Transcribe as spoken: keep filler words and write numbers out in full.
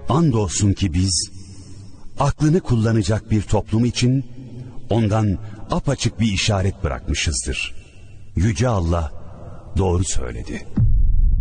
andolsun ki biz aklını kullanacak bir toplum için ondan apaçık bir işaret bırakmışızdır. Yüce Allah doğru söyledi.